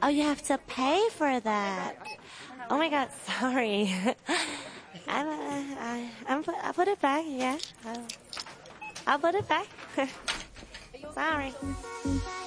Oh, you have to pay for that. Oh my God, sorry. I'll put it back. Yeah, I'll put it back. Sorry.